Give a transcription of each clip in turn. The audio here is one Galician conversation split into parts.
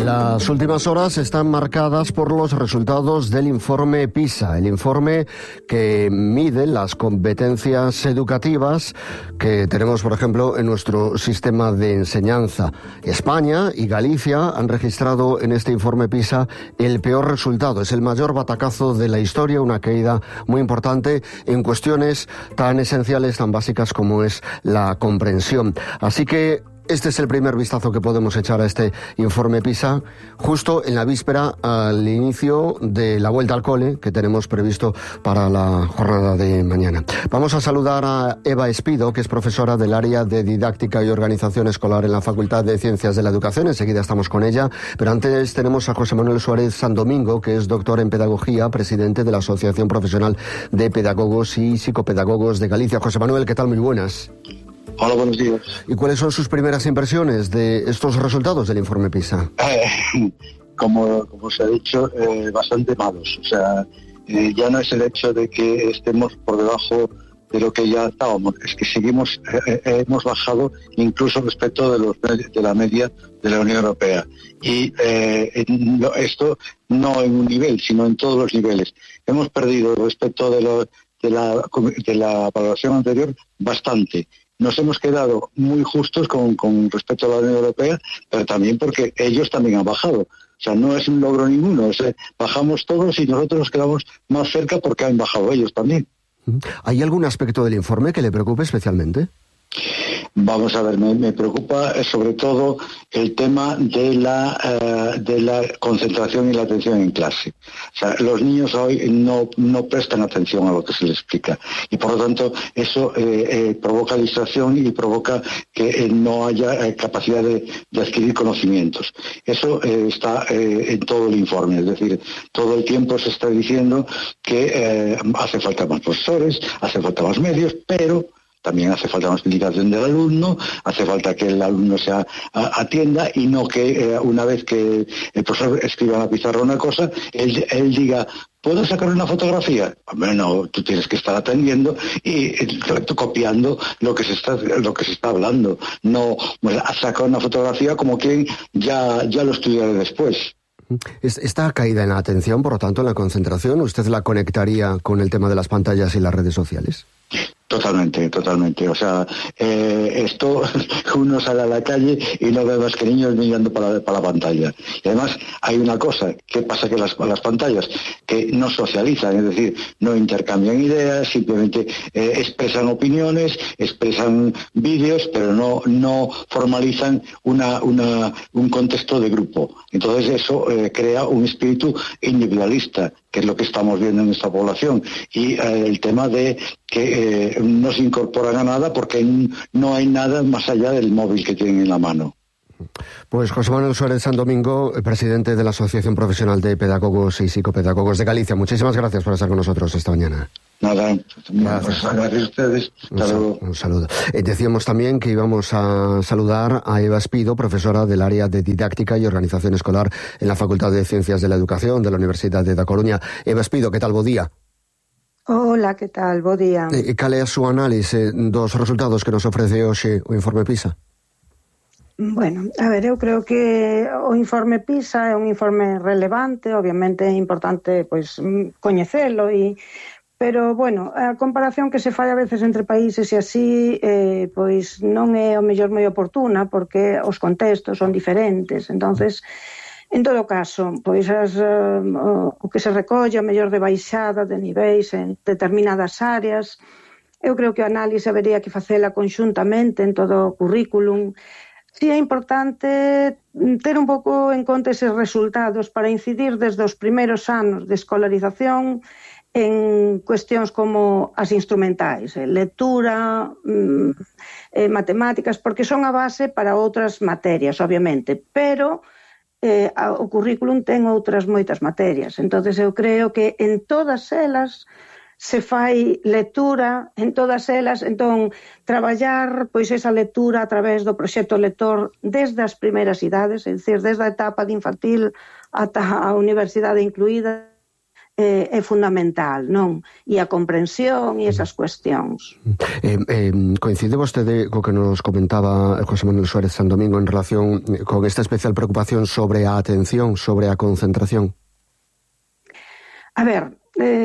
Las últimas horas están marcadas por los resultados del informe PISA, el informe que mide las competencias educativas que tenemos, por ejemplo, en nuestro sistema de enseñanza. España y Galicia han registrado en este informe PISA el peor resultado. Es el mayor batacazo de la historia, una caída muy importante en cuestiones tan esenciales, tan básicas como es la comprensión. Así que este es el primer vistazo que podemos echar a este informe PISA, justo en la víspera al inicio de la vuelta al cole que tenemos previsto para la jornada de mañana. Vamos a saludar a Eva Espido, que es profesora del área de Didáctica y Organización Escolar en la Facultad de Ciencias de la Educación. Enseguida estamos con ella, pero antes tenemos a José Manuel Suárez Sandomingo, que es doctor en Pedagogía, presidente de la Asociación Profesional de Pedagogos y Psicopedagogos de Galicia. José Manuel, ¿qué tal? Muy buenas. Hola, buenos días. ¿Y cuáles son sus primeras impresiones de estos resultados del informe PISA? Como se ha dicho, bastante malos. O sea, ya no es el hecho de que estemos por debajo de lo que ya estábamos, es que hemos bajado incluso respecto de la media de la Unión Europea. Y esto no en un nivel, sino en todos los niveles. Hemos perdido respecto de la valoración anterior bastante. Nos hemos quedado muy justos con respecto a la Unión Europea, pero también porque ellos también han bajado. O sea, no es un logro ninguno. Bajamos todos y nosotros nos quedamos más cerca porque han bajado ellos también. ¿Hay algún aspecto del informe que le preocupe especialmente? Vamos a ver, me preocupa sobre todo el tema de la concentración y la atención en clase. O sea, los niños hoy no prestan atención a lo que se les explica y por lo tanto eso provoca distracción y provoca que no haya capacidad de adquirir conocimientos. Eso está en todo el informe, es decir, todo el tiempo se está diciendo que hace falta más profesores, hace falta más medios, pero también hace falta más implicación del alumno, hace falta que el alumno se atienda y no que una vez que el profesor escriba en la pizarra una cosa, él diga, ¿puedo sacar una fotografía? Hombre, no, tú tienes que estar atendiendo y copiando lo que se está hablando. No sacar una fotografía como quien ya lo estudiará después. Esta caída en la atención, por lo tanto, en la concentración, ¿usted la conectaría con el tema de las pantallas y las redes sociales? Totalmente. O sea, esto uno sale a la calle y no ve más que niños mirando para la pantalla. Y además hay una cosa, ¿qué pasa? Que las pantallas que no socializan, es decir, no intercambian ideas, simplemente expresan opiniones, expresan vídeos, pero no formalizan un contexto de grupo. Entonces eso crea un espíritu individualista, que es lo que estamos viendo en esta población. Y el tema de que no se incorporan a nada porque no hay nada más allá del móvil que tienen en la mano. Pues José Manuel Suárez Sandomingo, presidente de la Asociación Profesional de Pedagogos y Psicopedagogos de Galicia. Muchísimas gracias por estar con nosotros esta mañana. Nada, gracias a ustedes. Un saludo. Decíamos también que íbamos a saludar a Eva Espido, profesora del área de Didáctica y Organización Escolar en la Facultad de Ciencias de la Educación de la Universidad de Da Coruña. Eva Espido, que tal? Bo día. Hola, que tal? Bo día. Cal é a súa análise dos resultados que nos ofrece hoxe o informe PISA? Bueno, a ver, eu creo que o informe PISA é un informe relevante, obviamente é importante pois coñecelo pero bueno, a comparación que se fai a veces entre países e así pois non é o mellor moi oportuna porque os contextos son diferentes, entonces en todo caso, pois o que se recolle a mellor de baixada de niveis en determinadas áreas, eu creo que a análise habería que facela conxuntamente en todo o currículum. Si é importante ter un pouco en conta eses resultados para incidir desde os primeiros anos de escolarización en cuestións como as instrumentais, lectura, matemáticas, porque son a base para outras materias, obviamente, pero o currículum ten outras moitas materias. Entonces eu creo que en todas elas se fai lectura, en todas elas, entón, traballar pois esa lectura a través do proxecto lector desde as primeiras idades, é dicir, desde a etapa de infantil ata a universidade incluída, é fundamental, non? E a comprensión e esas cuestións. Coincide vostede co que nos comentaba José Manuel Suárez San Domingo en relación con esta especial preocupación sobre a atención, sobre a concentración? A ver,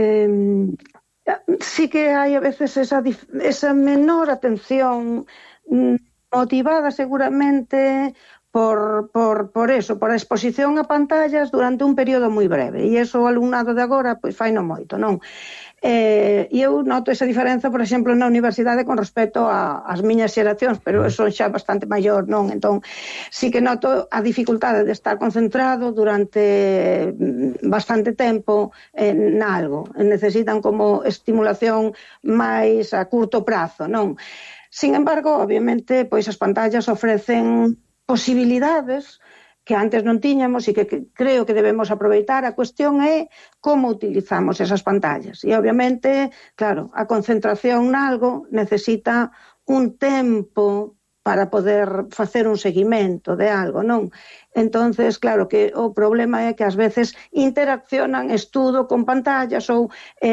sí que hai a veces esa menor atención motivada seguramente por eso, por a exposición a pantallas durante un período moi breve, e iso o alumnado de agora pois faino moito, non? E eu noto esa diferenza, por exemplo, na universidade con respecto ás miñas xeracións, pero eu son xa bastante maior, non? Entón, sí que noto a dificultade de estar concentrado durante bastante tempo en algo. Necesitan como estimulación máis a curto prazo, non? Sin embargo, obviamente, pois as pantallas ofrecen posibilidades que antes non tiñamos e que creo que debemos aproveitar. A cuestión é como utilizamos esas pantallas. E, obviamente, claro, a concentración nalgo necesita un tempo para poder facer un seguimento de algo, non? Entonces, claro, que o problema é que ás veces interaccionan estudo con pantallas ou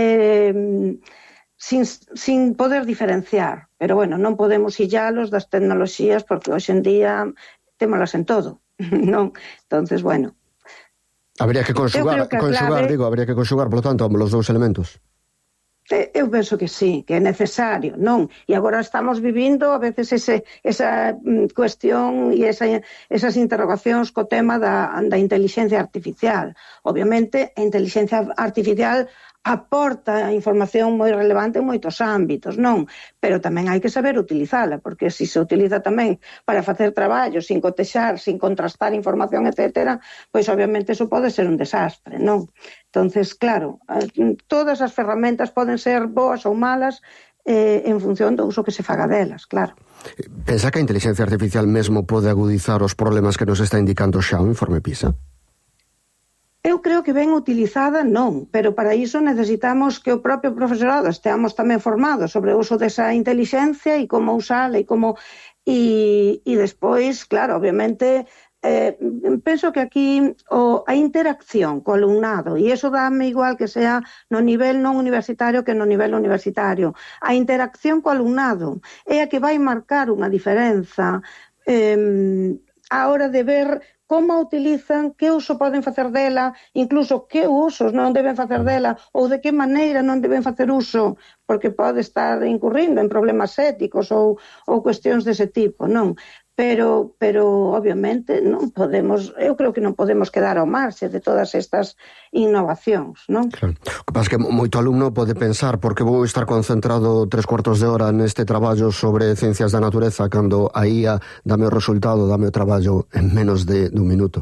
sin poder diferenciar. Pero, bueno, non podemos illalos das tecnoloxías porque hoxe en día témolas en todo, non? Entonces, bueno. Habría que conxugar, por lo tanto, os dous elementos. Eu penso que sí, que é necesario, non? E agora estamos vivindo a veces esa cuestión e esas interrogacións co tema da intelixencia artificial. Obviamente, a intelixencia artificial aporta información moi relevante en moitos ámbitos, non? Pero tamén hai que saber utilizala, porque se utiliza tamén para facer traballo sin cotexar, sin contrastar información, etc., pois obviamente eso pode ser un desastre, non? Entonces, claro, todas as ferramentas poden ser boas ou malas en función do uso que se faga delas, claro. Pensa que a inteligencia artificial mesmo pode agudizar os problemas que nos está indicando xa o informe PISA? Eu creo que ben utilizada non, pero para iso necesitamos que o propio profesorado esteamos tamén formados sobre o uso desa inteligencia e como usala e como... E despois, claro, obviamente, penso que aquí a interacción co alumnado, e iso dáme igual que sea no nivel non universitario que no nivel universitario, a interacción co alumnado é a que vai marcar unha diferenza a hora de ver como a utilizan, que uso poden facer dela, incluso que usos non deben facer dela ou de que maneira non deben facer uso, porque pode estar incurrindo en problemas éticos ou cuestións dese tipo, non? Pero obviamente non podemos, eu creo que non podemos quedar ao marxe de todas estas innovacións, non? Claro. O que pasa é que moito alumno pode pensar por que vou estar concentrado 3/4 de hora neste traballo sobre ciencias da natureza cando a IA dame o resultado, dame o traballo en menos de un minuto.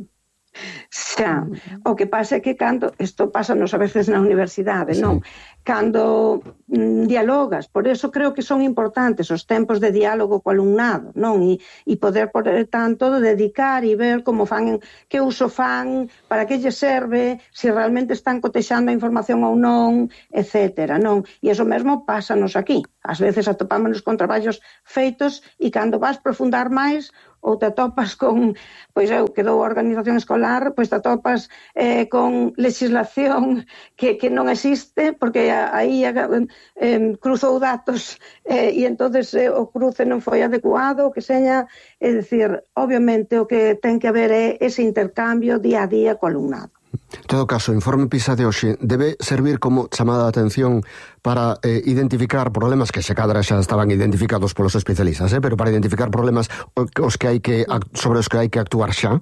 Xa, o que pasa é que cando, isto pásanos a veces na universidade, sí, non? Cando dialogas, por eso creo que son importantes os tempos de diálogo co alumnado, non? E poder, por tanto, dedicar e ver como fan, que uso fan, para que lle serve, se realmente están cotexando a información ou non, etc., non? E iso mesmo pásanos aquí. Ás veces atopámonos con traballos feitos e cando vas profundar máis, ou te atopas con, pois eu que dou a organización escolar, pois te atopas con legislación que non existe, porque aí cruzou datos e entonces o cruce non foi adecuado, o que seña, é dicir, obviamente o que ten que haber é ese intercambio día a día co alumnado. En todo caso, o informe PISA de hoxe debe servir como chamada de atención para identificar problemas que se cadra xa estaban identificados polos especialistas, pero para identificar problemas sobre os que hai que actuar xa?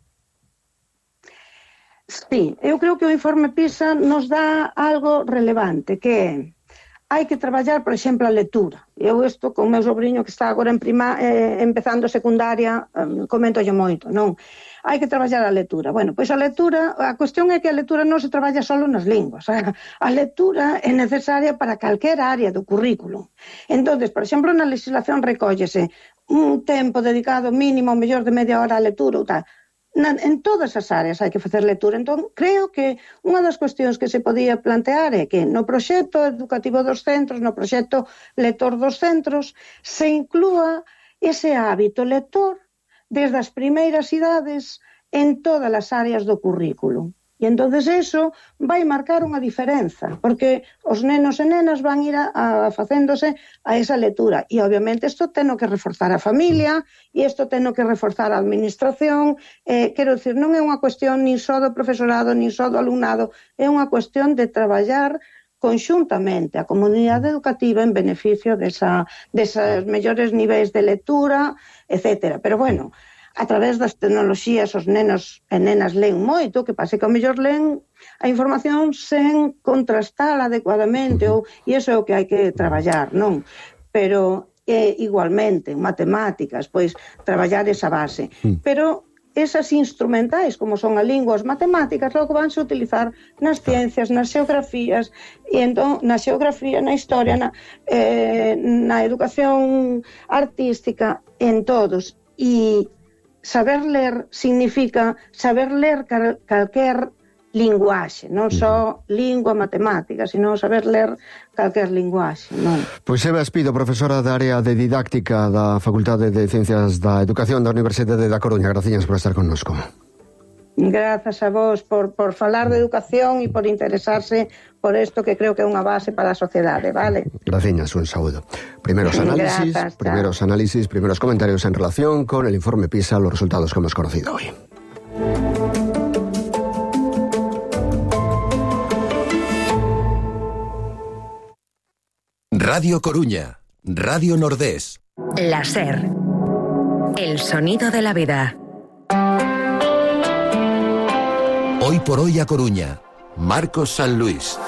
Sí, eu creo que o informe PISA nos dá algo relevante, que é hai que traballar, por exemplo, a lectura. Eu isto, con o meu sobrinho que está agora empezando secundaria, coméntolle moito, non? Hai que traballar a lectura. Bueno, pois a lectura, a cuestión é que a lectura non se traballa só nas linguas. A lectura é necesaria para calquera área do currículo. Entón, por exemplo, na legislación recóllese un tempo dedicado mínimo, mellor de media hora a lectura ou tal. En todas as áreas hai que facer lectura. Entón, creo que unha das cuestións que se podía plantear é que no proxecto educativo dos centros, no proxecto lector dos centros, se inclúa ese hábito lector desde as primeiras idades en todas as áreas do currículo. E entonces eso vai marcar unha diferenza, porque os nenos e nenas van ir facéndose a esa lectura. E obviamente isto teno que reforzar a familia, e isto teno que reforzar a administración. Quero dicir, non é unha cuestión ni só do profesorado, ni só do alumnado, é unha cuestión de traballar conxuntamente a comunidade educativa en beneficio deses mellores niveis de lectura, etc. Pero bueno, a través das tecnoloxías os nenos e nenas leen moito, que pase que ao mellor leen a información sen contrastala adecuadamente, e iso é o que hai que traballar, non? Pero igualmente, en matemáticas, pois traballar esa base. Pero esas instrumentais, como son a lingua, as matemáticas, logo vanse utilizar nas ciencias, nas xeografías, e entón, na xeografía, na historia, na educación artística, en todos. E saber ler significa saber ler calquer linguaxe, non só lingua matemática, sino saber ler calquer linguaxe, non? Pois Eva Espido, profesora da área de didáctica da Facultade de Ciencias da Educación da Universidade da Coruña. Gracias por estar connosco. Grazas a vos por falar de educación e por interesarse por isto que creo que é unha base para a sociedade, vale? Gracias, un saúdo. Primeros análisis, primeros comentarios en relación con el informe PISA, los resultados que hemos conocido hoy. Radio Coruña, Radio Nordés. La SER, el sonido de la vida. Hoy por hoy a Coruña, Marcos San Luis.